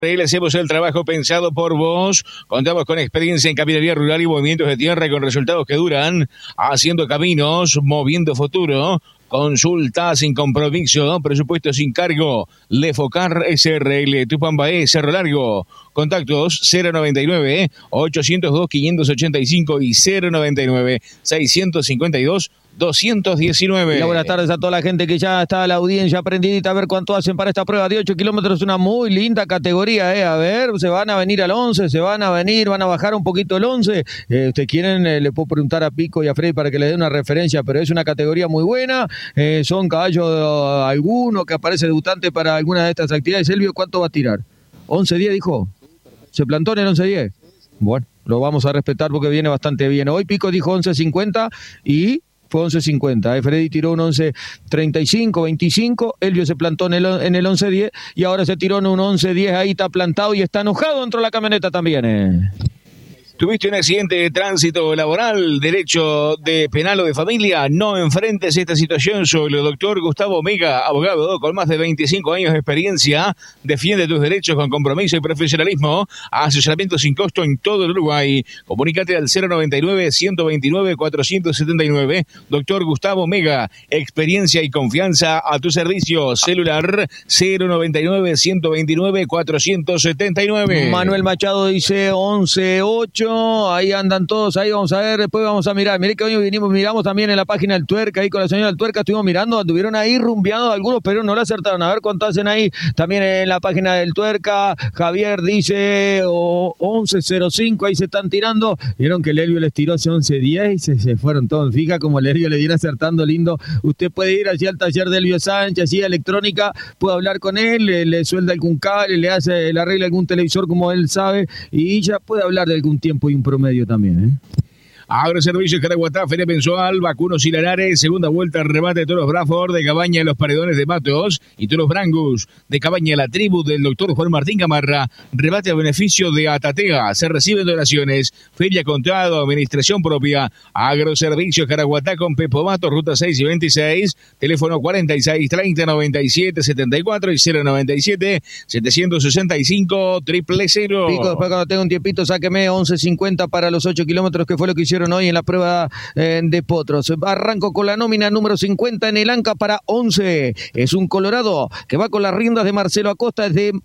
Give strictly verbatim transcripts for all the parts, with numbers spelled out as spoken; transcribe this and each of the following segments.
Le hacemos el trabajo pensado por vos. Contamos con experiencia en capinería rural y movimientos de tierra con resultados que duran, haciendo caminos, moviendo futuro. Consulta sin compromiso, presupuesto sin cargo. Lefocar S R L, Tupambaé, Cerro Largo. Contactos cero noventa y nueve, ochocientos dos, quinientos ochenta y cinco y cero noventa y nueve, seiscientos cincuenta y dos, doscientos diecinueve. Hola, buenas tardes a toda la gente que ya está a la audiencia aprendidita a ver cuánto hacen para esta prueba de ocho kilómetros, una muy linda categoría, eh, a ver, se van a venir al once, se van a venir, van a bajar un poquito el once, eh, ustedes quieren, eh, le puedo preguntar a Pico y a Freddy para que les dé una referencia, pero es una categoría muy buena, eh, son caballos uh, alguno que aparece debutante para alguna de estas actividades. Elvio, ¿cuánto va a tirar? once diez dijo, ¿se plantó en el once diez? Bueno, lo vamos a respetar porque viene bastante bien. Hoy Pico dijo once cincuenta y fue once cincuenta, eh. Freddy tiró un once treinta y cinco, veinticinco, Elvio se plantó en el, en el once diez y ahora se tiró en un once diez, ahí está plantado y está enojado dentro de la camioneta también. Eh. ¿Tuviste un accidente de tránsito laboral, derecho de penal o de familia? No enfrentes esta situación solo. Doctor Gustavo Omega, abogado con más de veinticinco años de experiencia, defiende tus derechos con compromiso y profesionalismo. Asesoramiento sin costo en todo el Uruguay. Comunícate al cero noventa y nueve, ciento veintinueve, cuatrocientos setenta y nueve. Doctor Gustavo Omega, experiencia y confianza a tu servicio. Celular cero noventa y nueve, ciento veintinueve, cuatrocientos setenta y nueve. Manuel Machado dice once ocho. Ahí andan todos, ahí vamos a ver, después vamos a mirar. Miré que hoy vinimos, miramos también en la página del Tuerca, ahí con la señora del Tuerca estuvimos mirando, anduvieron ahí rumbeando algunos, pero no la acertaron. A ver cuánto hacen ahí también en la página del Tuerca. Javier dice oh, once cero cinco, ahí se están tirando. Vieron que el Elvio les tiró hace once diez y se, se fueron todos. Fija como el Elvio le viene acertando lindo. Usted puede ir allí al taller de Elvio Sánchez, así electrónica, puede hablar con él, le, le suelda algún cable, le hace, le arregla algún televisor como él sabe y ya puede hablar de algún tiempo y un promedio también, ¿eh? Agroservicios Caraguatá, feria mensual, vacunos y lanares, segunda vuelta, remate de toros Bradford, de Cabaña los paredones de Matos y toros Brangus, de Cabaña la tribu del doctor Juan Martín Camarra, remate a beneficio de Atatea, se reciben donaciones, feria contado, administración propia, Agroservicios Caraguatá con Pepo Matos, ruta seis y veintiséis, teléfono cuarenta y seis, treinta, noventa y siete, setenta y cuatro y cero noventa y siete, setecientos sesenta y cinco, triple cero. Pico, después cuando tenga un tiempito, sáqueme once cincuenta para los ocho kilómetros, que fue lo que hicieron hoy en la prueba eh, de potros. Arranco con la nómina número cincuenta en el Anca para once. Es un Colorado que va con las riendas de Marcelo Acosta, es de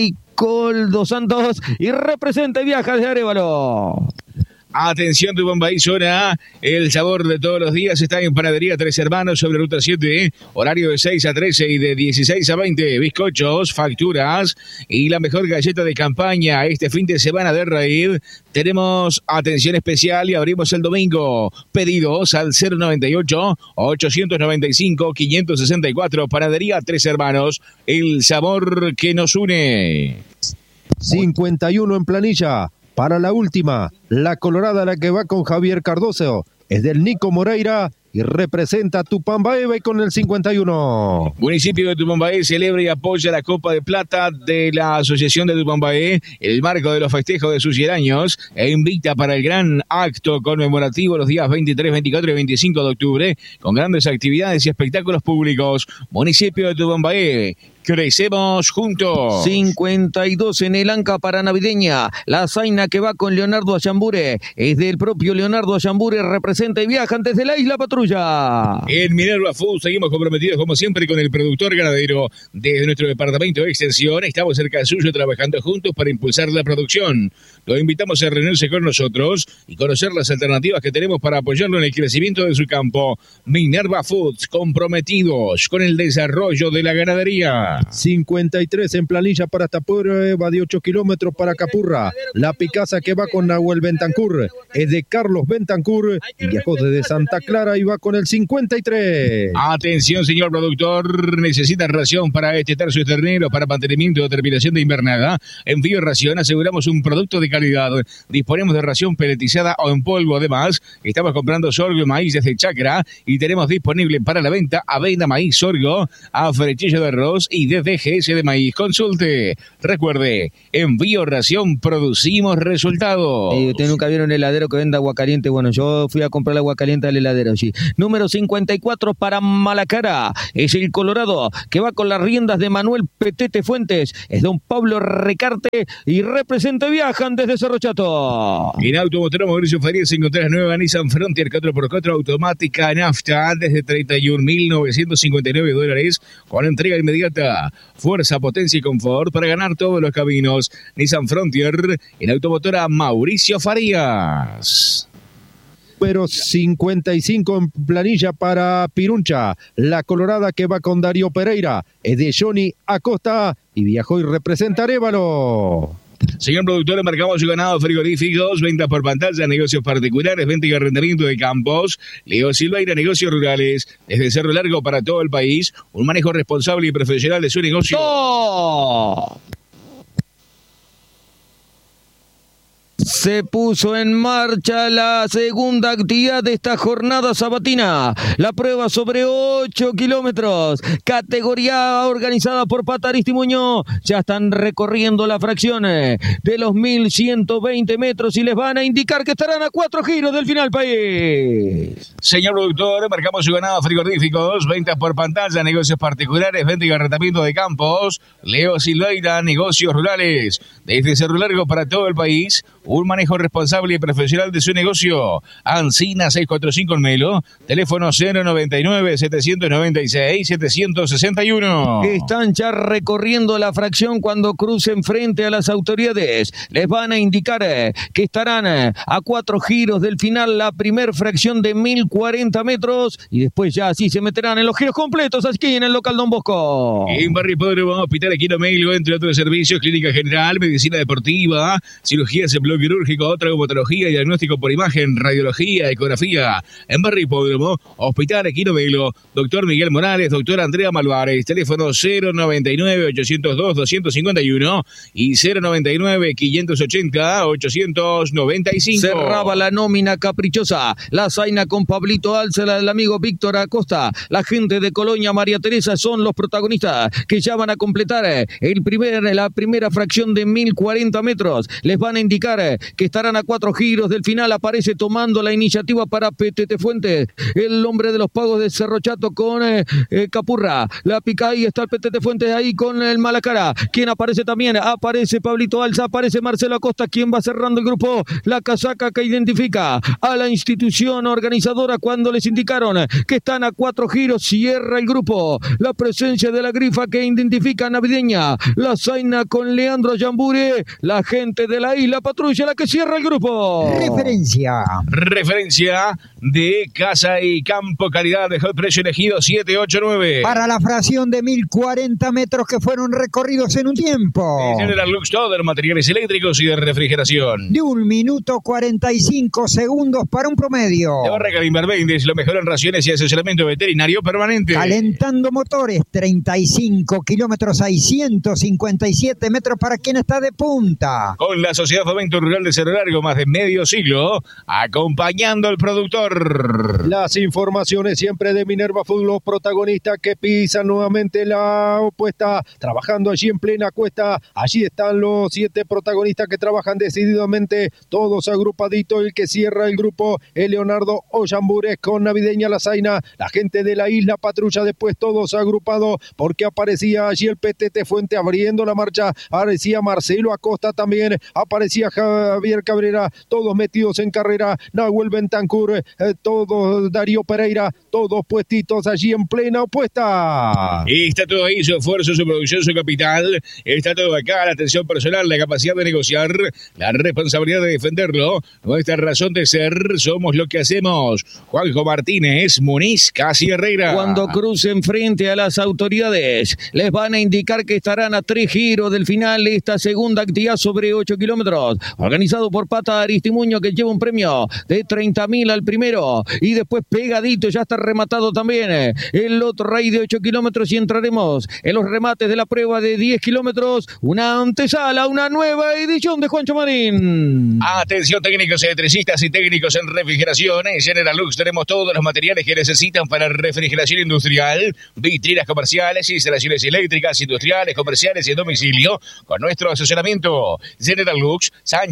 Michael Dos Santos y representa y viaja desde Arévalo. Atención, tu Bombay zona, el sabor de todos los días está en Panadería Tres Hermanos sobre Ruta siete, horario de seis a trece y de dieciséis a veinte, bizcochos, facturas y la mejor galleta de campaña este fin de semana de Raíz. Tenemos atención especial y abrimos el domingo. Pedidos al cero noventa y ocho, ochocientos noventa y cinco, quinientos sesenta y cuatro, Panadería Tres Hermanos, el sabor que nos une. cincuenta y uno en planilla. Para la última, la colorada, la que va con Javier Cardoso, es del Nico Moreira y representa a Tupambaé con el cincuenta y uno. Municipio de Tupambaé celebra y apoya la Copa de Plata de la Asociación de Tupambaé en el marco de los festejos de sus cien años e invita para el gran acto conmemorativo los días veintitrés, veinticuatro y veinticinco de octubre con grandes actividades y espectáculos públicos. Municipio de Tupambaé. Crecemos juntos. cincuenta y dos en el Anca para navideña. La zaina que va con Leonardo Ayambure es del propio Leonardo Ayambure, representa y viaja antes de la Isla Patrulla. En Minerva Food seguimos comprometidos como siempre con el productor ganadero. Desde nuestro departamento de extensión estamos cerca suyo trabajando juntos para impulsar la producción. Lo invitamos a reunirse con nosotros y conocer las alternativas que tenemos para apoyarlo en el crecimiento de su campo. Minerva Foods, comprometidos con el desarrollo de la ganadería. cincuenta y tres en planilla para esta prueba de ocho kilómetros para Capurra. La Picasa que va con Nahuel Bentancur es de Carlos Bentancur y viajó desde Santa Clara y va con el cincuenta y tres. Atención, señor productor, necesita ración para destetar sus terneros para mantenimiento o terminación de invernada. En Fío Ración aseguramos un producto de calidad. Disponemos de ración peletizada o en polvo. Además, estamos comprando sorgo y maíz desde Chacra y tenemos disponible para la venta avena, maíz, sorgo, afrechillo de arroz y desde G S de maíz. Consulte. Recuerde, en Bioración producimos resultados. Eh, ¿Ustedes nunca vieron el heladero que vende agua caliente? Bueno, yo fui a comprar el agua caliente al heladero, sí. Número cincuenta y cuatro para Malacara. Es el Colorado que va con las riendas de Manuel Petete Fuentes. Es don Pablo Recarte y representa Viajan desde Cerro Chato. En Automotor Mauricio Farías encontrarás nueva Nissan Frontier cuatro por cuatro automática nafta desde treinta y un mil novecientos cincuenta y nueve dólares con entrega inmediata. Fuerza, potencia y confort para ganar todos los caminos. Nissan Frontier en Automotora Mauricio Farías. Número cincuenta y cinco en planilla para Piruncha. La Colorada que va con Darío Pereira. Es de Johnny Acosta y viajó y representa Arévalo. Señor productor, marcamos su ganado frigoríficos, ventas por pantalla, negocios particulares, venta y arrendamiento de campos. Leo Silveira, negocios rurales, desde Cerro Largo para todo el país. Un manejo responsable y profesional de su negocio. ¡Oh! Se puso en marcha la segunda actividad de esta jornada sabatina. La prueba sobre ocho kilómetros. Categoría organizada por Pata Aristimuño. Ya están recorriendo las fracciones de los mil ciento veinte metros y les van a indicar que estarán a cuatro giros del final país. Señor productor, marcamos su ganado frigoríficos, ventas por pantalla, negocios particulares, venta y arrendamiento de campos. Leo Silveira, negocios rurales, desde Cerro Largo para todo el país. Un manejo responsable y profesional de su negocio. Ancina seiscientos cuarenta y cinco en Melo. Teléfono cero noventa y nueve, setecientos noventa y seis, setecientos sesenta y uno. Están ya recorriendo la fracción cuando crucen frente a las autoridades. Les van a indicar eh, que estarán eh, a cuatro giros del final la primer fracción de mil cuarenta metros y después ya así se meterán en los giros completos aquí en el local Don Bosco. En Barrio Hipódromo, Hospital Equino Melo, entre otros servicios, clínica general, medicina deportiva, cirugías en bloque quirúrgico, traumatología y diagnóstico por imagen, radiología, ecografía. En Barrio Hipódromo, Hospital Equino Melo, doctor Miguel Morales, doctora Andrea Malvares, teléfono cero noventa y nueve, ochocientos dos, doscientos cincuenta y uno y cero noventa y nueve, quinientos ochenta, ochocientos noventa y cinco. Cerraba la nómina caprichosa, la zaina con Pablito Alza, la del amigo Víctor Acosta, la gente de Colonia, María Teresa son los protagonistas que ya van a completar el primer, la primera fracción de mil cuarenta metros. Les van a indicar que estarán a cuatro giros del final. Aparece tomando la iniciativa para Petete Fuentes, el hombre de los pagos de Cerro Chato con eh, eh, Capurra. La pica ahí, está el Petete Fuentes ahí con el Malacara. ¿Quién aparece también? Aparece Pablito Alza, aparece Marcelo Acosta. ¿Quién va cerrando el grupo? La casaca que identifica a la institución organizadora cuando les indicaron que están a cuatro giros. Cierra el grupo. La presencia de la grifa que identifica navideña. La zaina con Leandro Yambure. La gente de la isla patrulla la que cierra el grupo. Referencia. Referencia de Casa y Campo, calidad de precio elegido siete ocho nueve. Para la fracción de mil cuarenta metros que fueron recorridos en un tiempo. General Lux, todos los materiales eléctricos y de refrigeración. De un minuto cuarenta y cinco segundos para un promedio. De Barraca Invervendes, lo mejor en raciones y asesoramiento veterinario permanente. Calentando motores, treinta y cinco kilómetros, seiscientos cincuenta y siete metros para quien está de punta. Con la Sociedad Fomento Rural de Cerro Largo, más de medio siglo, acompañando al productor. Las informaciones siempre de Minerva Food, los protagonistas que pisan nuevamente la opuesta, trabajando allí en plena cuesta. Allí están los siete protagonistas que trabajan decididamente, todos agrupaditos. El que cierra el grupo es Leonardo Ollambures con Navideña La Zaina. La gente de la isla patrulla después, todos agrupados, porque aparecía allí el Petete Fuente abriendo la marcha. Aparecía Marcelo Acosta también, aparecía Javier Cabrera, todos metidos en carrera. Nahuel Bentancur, eh, todos Darío Pereira, todos puestitos allí en plena opuesta. Y está todo ahí, su esfuerzo, su producción, su capital. Está todo acá, la atención personal, la capacidad de negociar, la responsabilidad de defenderlo. Nuestra razón de ser, somos lo que hacemos. Juanjo Martínez, Muniz, Casi Herrera. Cuando crucen frente a las autoridades, les van a indicar que estarán a tres giros del final esta segunda actividad sobre ocho kilómetros, organizado por Pata Aristimuño, que lleva un premio de treinta mil al primero, y después pegadito ya está rematado también el otro rey de ocho kilómetros, y entraremos en los remates de la prueba de diez kilómetros, una antesala, una nueva edición de Juancho Marín. Atención técnicos electricistas y técnicos en refrigeración. En General Lux tenemos todos los materiales que necesitan para refrigeración industrial, vitrinas comerciales, instalaciones eléctricas, industriales, comerciales y en domicilio, con nuestro asesoramiento. General Lux, Sánchez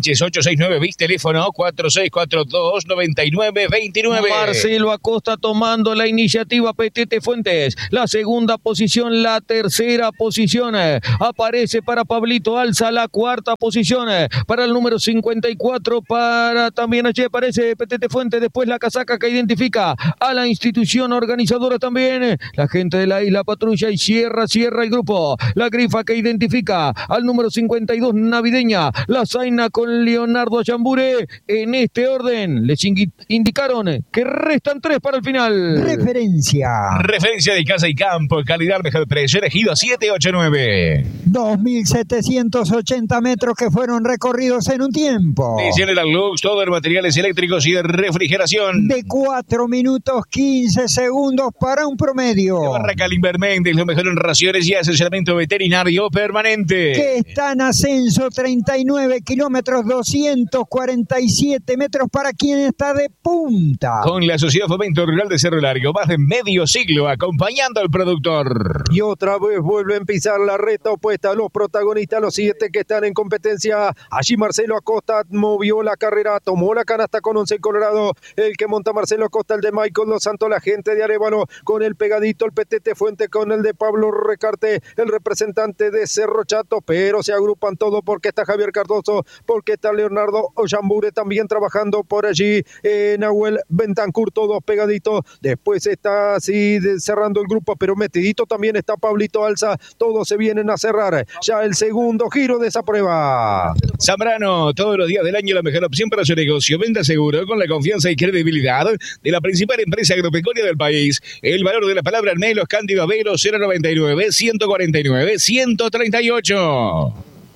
Sánchez, ocho seis nueve, bis teléfono cuatro seis cuatro dos, nueve nueve dos nueve. Marcelo Acosta tomando la iniciativa, Petete Fuentes, la segunda posición, la tercera posición, aparece para Pablito Alza, la cuarta posición, para el número cincuenta y cuatro, para también allí aparece Petete Fuentes, después la casaca que identifica a la institución organizadora también, la gente de la Isla Patrulla y cierra, cierra el grupo, la grifa que identifica al número cincuenta y dos, Navideña, la Zaina con Leonardo Ayambure, en este orden, les indicaron que restan tres para el final. Referencia. Referencia de casa y campo, calidad, mejor precio, elegido siete ocho nueve. dos mil setecientos ochenta metros que fueron recorridos en un tiempo. De General Lux, todo en materiales eléctricos y de refrigeración. De cuatro minutos quince segundos para un promedio. De Barraca Limber Méndez, lo mejor en raciones y asesoramiento veterinario permanente. Que está en ascenso, treinta y nueve kilómetros, doscientos cuarenta y siete metros para quien está de punta. Con la Sociedad Fomento Rural de Cerro Largo, más de medio siglo acompañando al productor. Y otra vez vuelven a pisar la recta opuesta los protagonistas, los siete que están en competencia. Allí Marcelo Acosta movió la carrera, tomó la canasta con once Colorado. El que monta Marcelo Acosta, el de Michael Dos Santos, la gente de Arévalo con el pegadito, el Petete Fuente con el de Pablo Recarte, el representante de Cerro Chato, pero se agrupan todos porque está Javier Cardoso, porque está Leonardo Oyambure también trabajando por allí, eh, Nahuel Bentancur, todos pegaditos. Después está así de, cerrando el grupo, pero metidito también está Pablito Alza. Todos se vienen a cerrar ya el segundo giro de esa prueba. Zambrano, todos los días del año la mejor opción para su negocio. Venda seguro con la confianza y credibilidad de la principal empresa agropecuaria del país. El valor de la palabra Armelos Cándido Avero, cero noventa y nueve, ciento cuarenta y nueve, ciento treinta y ocho.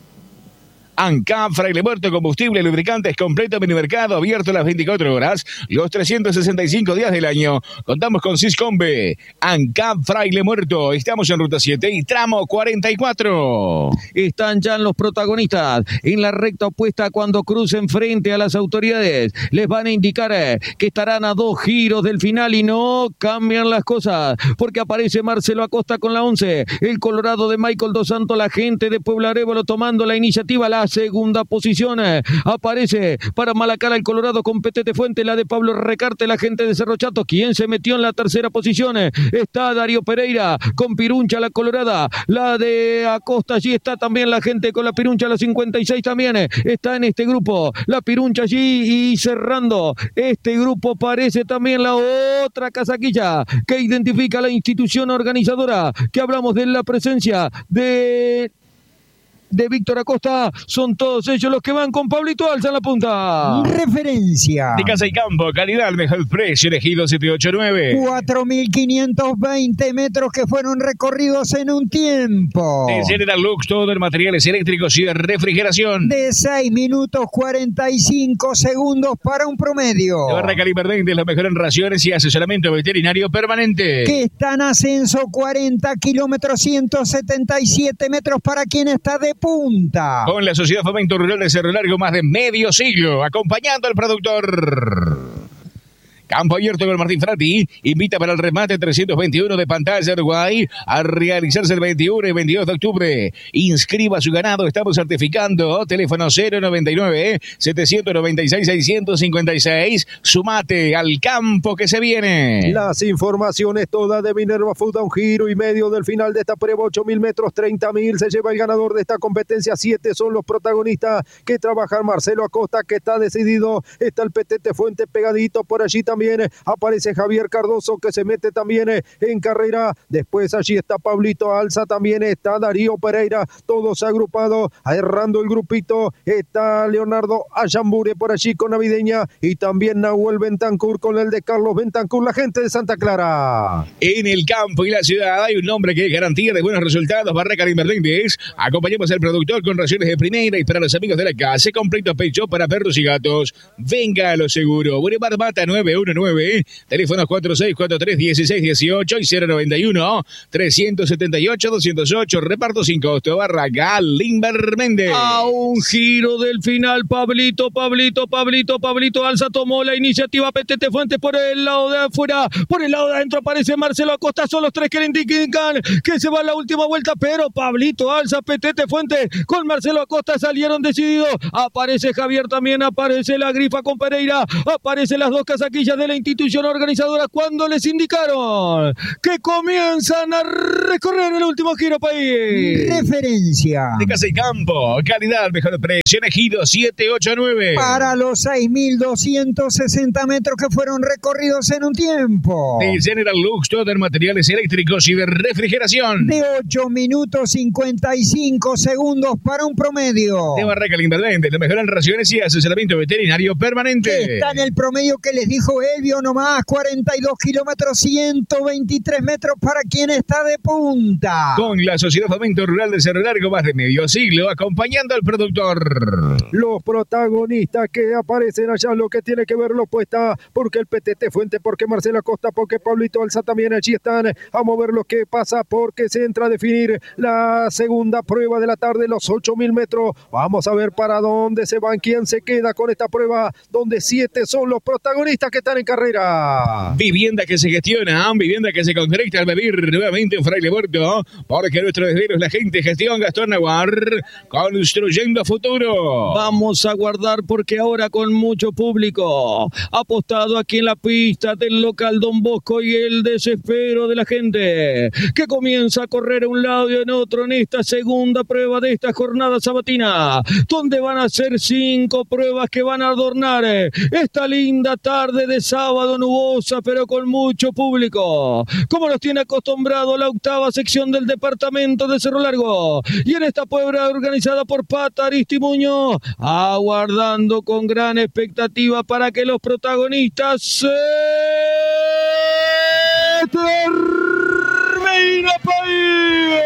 ANCAP, Fraile Muerto, combustible, lubricantes, completo minimercado, abierto las veinticuatro horas, los trescientos sesenta y cinco días del año. Contamos con Siscombe. ANCAP, Fraile Muerto, estamos en Ruta siete y tramo cuarenta y cuatro. Están ya los protagonistas en la recta opuesta cuando crucen frente a las autoridades. Les van a indicar que estarán a dos giros del final y no cambian las cosas, porque aparece Marcelo Acosta con la once, el Colorado de Michael Dos Santos, la gente de Puebla Arévalo tomando la iniciativa, la segunda posición, aparece para Malacara el Colorado con Petete Fuente, la de Pablo Recarte, la gente de Cerro Chato. Quien se metió en la tercera posición está Darío Pereira con Piruncha, la Colorada, la de Acosta, allí está también la gente con la Piruncha, la cincuenta y seis también está en este grupo, la Piruncha allí, y cerrando este grupo parece también la otra casaquilla que identifica la institución organizadora, que hablamos de la presencia de de Víctor Acosta. Son todos ellos los que van con Pablito Alza en la punta. Referencia. De casa y campo, calidad, mejor precio, elegido siete ocho nueve. cuatro mil quinientos veinte metros que fueron recorridos en un tiempo. De General Lux, todo en materiales eléctricos y de refrigeración. De seis minutos cuarenta y cinco segundos para un promedio. De Barraca Limber Méndez, lo mejor en raciones y asesoramiento veterinario permanente. Que está en ascenso, cuarenta kilómetros, ciento setenta y siete metros para quien está de punta. Con la Sociedad Fomento Rural de Cerro Largo, más de medio siglo, acompañando al productor. Campo abierto con Martín Frati, invita para el remate trescientos veintiuno de Pantalla Uruguay a realizarse el veintiuno y veintidós de octubre. Inscriba su ganado, estamos certificando. Teléfono cero noventa y nueve, setecientos noventa y seis, seiscientos cincuenta y seis. Sumate al campo que se viene. Las informaciones todas de Minerva Food, a un giro y medio del final de esta prueba, ocho mil metros, treinta mil, se lleva el ganador de esta competencia. Siete son los protagonistas que trabajan. Marcelo Acosta, que está decidido, está el Petete Fuente pegadito por allí también. Aparece Javier Cardoso, que se mete también en carrera. Después allí está Pablito Alza, también está Darío Pereira, todos agrupados, errando el grupito. Está Leonardo Ayambure por allí con Navideña, y también Nahuel Bentancur con el de Carlos Bentancur, la gente de Santa Clara. En el campo y la ciudad hay un nombre que es garantía de buenos resultados. Barraca Limber Méndez. Acompañamos al productor con raciones de primera, y para los amigos de la casa, completo pecho para perros y gatos. Venga a lo seguro. Boulevard Mata nueve uno nueve. Teléfonos cuatro seis cuatro tres, dieciséis dieciocho y cero noventa y uno, trescientos setenta y ocho, doscientos ocho. Reparto sin costo. Barragán, Limber Méndez. A un giro del final, Pablito, Pablito, Pablito, Pablito Alza tomó la iniciativa. Petete Fuentes por el lado de afuera, por el lado de adentro aparece Marcelo Acosta. Son los tres que le indican que se va a la última vuelta, pero Pablito Alza, Petete Fuentes con Marcelo Acosta salieron decididos. Aparece Javier también, aparece la Grifa con Pereira, aparecen las dos casaquillas de la institución organizadora cuando les indicaron que comienzan a recorrer el último giro, país. Referencia. De Casa y Campo, calidad, mejor precio, Ejido siete ocho nueve. Para los seis mil doscientos sesenta metros que fueron recorridos en un tiempo. De General Lux, todo en materiales eléctricos y de refrigeración. De ocho minutos cincuenta y cinco segundos para un promedio. De Barraca Inverdente, lo mejor en raciones y asesoramiento veterinario permanente. Está en el promedio que les dijo Elvio nomás, cuarenta y dos kilómetros, ciento veintitrés metros para quien está de punta. Con la Sociedad Fomento Rural de Cerro Largo, más de medio siglo, acompañando al productor. Los protagonistas que aparecen allá, lo que tiene que verlo puesta, porque el P T T Fuente, porque Marcelo Acosta, porque Pablito Alza también allí están a mover lo que pasa, porque se entra a definir la segunda prueba de la tarde, los ocho mil metros. Vamos a ver para dónde se van, quién se queda con esta prueba, donde siete son los protagonistas que están en carrera. Vivienda que se gestiona, vivienda que se concreta al vivir nuevamente en Fraile Muerto, porque nuestro desvelo es la gente, gestión Gastón Naguar, construyendo futuro. Vamos a guardar porque ahora con mucho público apostado aquí en la pista del local Don Bosco y el desespero de la gente que comienza a correr a un lado y en otro en esta segunda prueba de esta jornada sabatina, donde van a ser cinco pruebas que van a adornar esta linda tarde de sábado nubosa pero con mucho público, como nos tiene acostumbrado la octava sección del departamento de Cerro Largo, y en esta prueba organizada por Pata Aristimuño, aguardando con gran expectativa para que los protagonistas se terminen, país.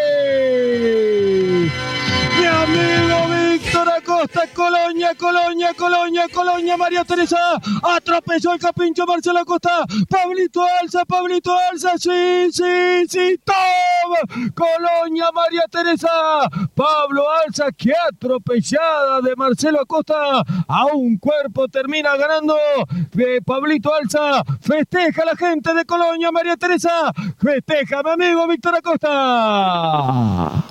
Mi amigo Víctor Acosta, Colonia, Colonia, Colonia, Colonia, María Teresa, atropelló el capincho Marcelo Acosta, Pablito Alza, Pablito Alza, sí, sí, sí, toma, Colonia, María Teresa, Pablo Alza, qué atropellada de Marcelo Acosta, a un cuerpo termina ganando eh, Pablito Alza, festeja la gente de Colonia, María Teresa, festeja mi amigo Víctor Acosta.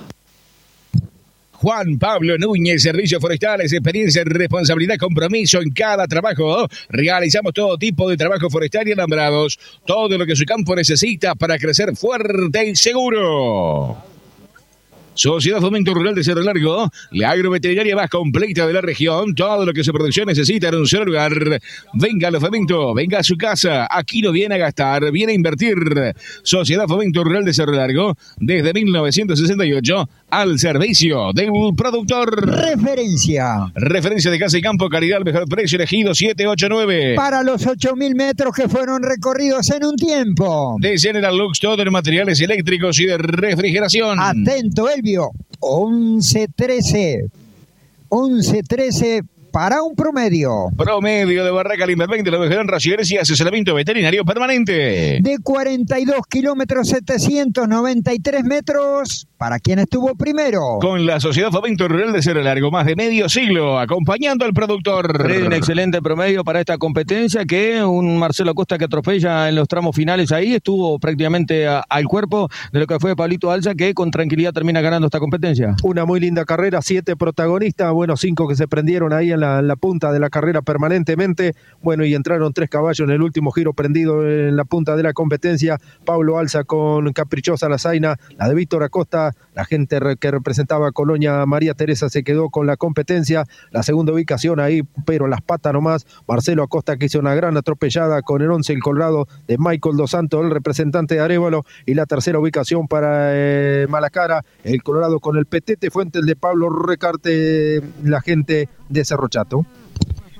Juan Pablo Núñez, Servicios Forestales, experiencia, responsabilidad, compromiso en cada trabajo. Realizamos todo tipo de trabajo forestal y alambrados. Todo lo que su campo necesita para crecer fuerte y seguro. Sociedad Fomento Rural de Cerro Largo, la agroveterinaria más completa de la región. Todo lo que su producción necesita en un solo lugar. Venga a Fomento, venga a su casa. Aquí no viene a gastar, viene a invertir. Sociedad Fomento Rural de Cerro Largo, desde mil novecientos sesenta y ocho, al servicio del productor. Referencia. Referencia de Casa y Campo, calidad, mejor precio, Ejido siete ocho nueve. Para los ocho mil metros que fueron recorridos en un tiempo. De General Lux, todo en materiales eléctricos y de refrigeración. Atento, Elvio. once trece. once trece para un promedio. Promedio de Barraca Limberveinte, lo mejor en raciones y asesoramiento veterinario permanente. De cuarenta y dos kilómetros, setecientos noventa y tres metros para quien estuvo primero. Con la Sociedad Fomento Rural de Cerro Largo, más de medio siglo, acompañando al productor. Un excelente promedio para esta competencia, que un Marcelo Acosta que atropella en los tramos finales ahí, estuvo prácticamente a, al cuerpo de lo que fue Pablito Alza, que con tranquilidad termina ganando esta competencia. Una muy linda carrera, siete protagonistas, bueno, cinco que se prendieron ahí en la, en la punta de la carrera permanentemente, bueno, y entraron tres caballos en el último giro prendido en la punta de la competencia. Pablo Alza con Caprichosa la Zaina, la de Víctor Acosta, la gente que representaba a Colonia, María Teresa, se quedó con la competencia, la segunda ubicación ahí, pero las patas nomás, Marcelo Acosta, que hizo una gran atropellada con el once, el Colorado de Michael Dos Santos, el representante de Arévalo, y la tercera ubicación para eh, Malacara, el Colorado con el Petete Fuente, el de Pablo Recarte, la gente de Cerro Chato.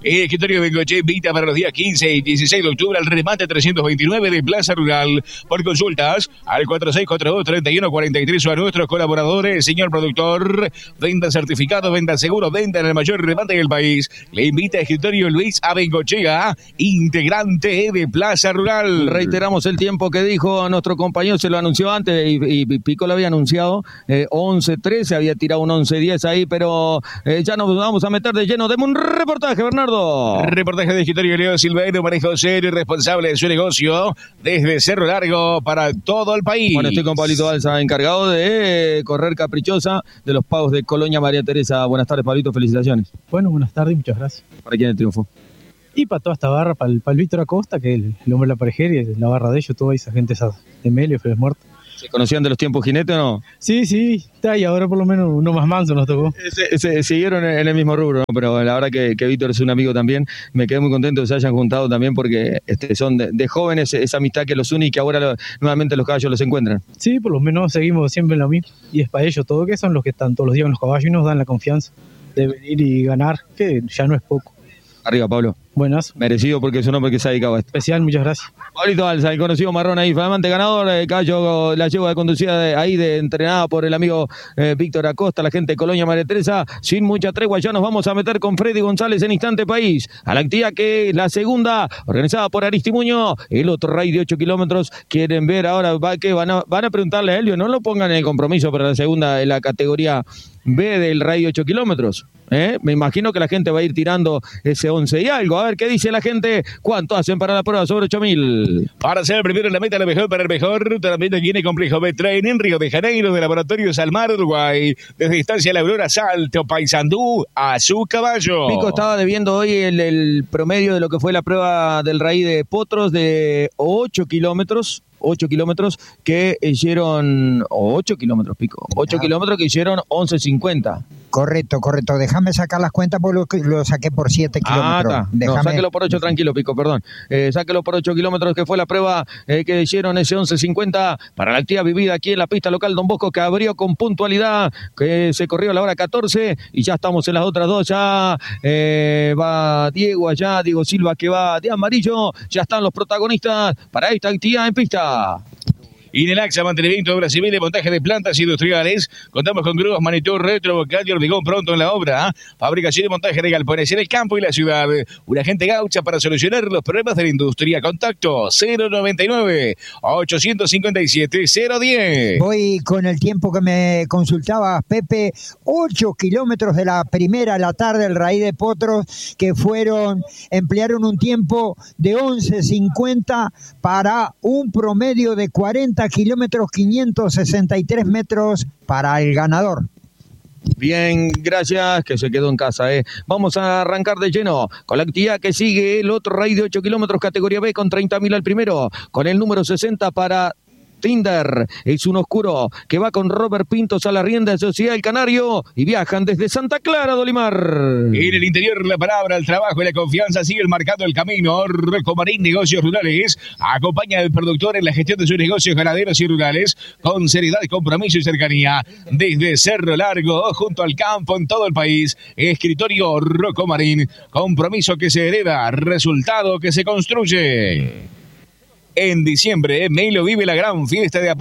El escritorio de Bengoche invita para los días quince y dieciséis de octubre al remate trescientos veintinueve de Plaza Rural. Por consultas al cuatro seis cuatro dos, tres uno cuatro tres o a nuestros colaboradores. Señor productor, venda certificado, venda seguro, venda en el mayor remate del país. Le invita a escritorio Luis A. Bengochea, integrante de Plaza Rural. Reiteramos el tiempo que dijo nuestro compañero, se lo anunció antes y, y Pico lo había anunciado, eh, once trece, había tirado un once diez ahí, pero eh, ya nos vamos a meter de lleno. Deme un reportaje, Bernardo. Reportaje de escritorio Leo Silveiro, manejo serio y responsable de su negocio desde Cerro Largo para todo el país. Bueno, estoy con Pablito Balsa, encargado de correr Caprichosa de los pagos de Colonia María Teresa. Buenas tardes, Pablito, felicitaciones. Bueno, buenas tardes y muchas gracias. ¿Para quién el triunfo? Y para toda esta barra, para el, para el Víctor Acosta, que es el, el hombre de la parejera y la barra de ellos, toda esa gente, esa de Melio, Félix Muerto. ¿Se conocían de los tiempos jinete o no? Sí, sí, está, y ahora por lo menos uno más manso nos tocó. Se, se, siguieron en el mismo rubro, ¿no? Pero la verdad que, que Víctor es un amigo también. Me quedé muy contento que se hayan juntado también porque este, son de, de jóvenes, esa amistad que los une y que ahora lo, nuevamente los caballos los encuentran. Sí, por lo menos seguimos siempre en lo mismo. Y es para ellos todo, que son los que están todos los días con los caballos y nos dan la confianza de venir y ganar, que ya no es poco. Arriba, Pablo. Buenas. Merecido porque es un hombre que se ha dedicado a esto. Especial, muchas gracias. Pablito Balsa, el conocido marrón ahí, flamante ganador, eh, caballo, la lleva conducida de, ahí, de entrenada por el amigo eh, Víctor Acosta, la gente de Colonia María Teresa. Sin mucha tregua, ya nos vamos a meter con Freddy González en Instante País, a la actividad que es la segunda, organizada por Aristimuño, el otro rey de ocho kilómetros. Quieren ver ahora, va, que van a, van a preguntarle a Helio, no lo pongan en el compromiso para la segunda en la categoría B del rey de ocho kilómetros. ¿Eh? Me imagino que la gente va a ir tirando ese once y algo. A ver qué dice la gente. ¿Cuánto hacen para la prueba sobre ocho mil? Para ser el primero en la meta, lo mejor para el mejor. También tiene complejo B-Train en Río de Janeiro, de Laboratorio Salmar, Uruguay. Desde Distancia La Aurora, Salto, Paysandú, a su caballo. Pico estaba debiendo hoy el, el promedio de lo que fue la prueba del Rey de Potros de ocho kilómetros. ocho kilómetros que hicieron, ocho kilómetros, Pico, ocho kilómetros que hicieron once cincuenta. Correcto, correcto. Déjame sacar las cuentas porque lo, lo saqué por siete kilómetros. Ah, Déjame... no, sáquelo por ocho, tranquilo, Pico, perdón. Eh, sáquelo por ocho kilómetros, que fue la prueba eh, que hicieron ese once cincuenta para la actividad vivida aquí en la pista local Don Bosco, que abrió con puntualidad, que se corrió a la hora catorce y ya estamos en las otras dos. Ya eh, va Diego allá, Diego Silva que va de amarillo. Ya están los protagonistas para esta actividad en pista. Inelaxa, mantenimiento de obras civiles, montaje de plantas industriales. Contamos con grúas, manitou, retro, bocal y hormigón pronto en la obra. Fabricación y montaje de galpones en el campo y la ciudad. Una agente gaucha para solucionar los problemas de la industria. Contacto cero noventa y nueve, ochocientos cincuenta y siete, cero diez. Voy con el tiempo que me consultabas, Pepe. ocho kilómetros de la primera a la tarde, el Raíz de Potros, que fueron, emplearon un tiempo de once cincuenta para un promedio de cuarenta kilómetros, quinientos sesenta y tres metros para el ganador. Bien, gracias, que se quedó en casa. ¿eh? Vamos a arrancar de lleno con la actividad que sigue el otro rey de ocho kilómetros, categoría B, con treinta mil al primero, con el número sesenta para Tinder. Es un oscuro que va con Robert Pintos a la rienda de Sociedad El Canario y viajan desde Santa Clara, Dolimar. En el interior, la palabra, el trabajo y la confianza siguen marcando el camino. Recomarín Negocios Rurales acompaña al productor en la gestión de sus negocios ganaderos y rurales con seriedad, compromiso y cercanía. Desde Cerro Largo, junto al campo en todo el país. Escritorio Recomarín. Compromiso que se hereda, resultado que se construye. En diciembre, Melo vive la gran fiesta de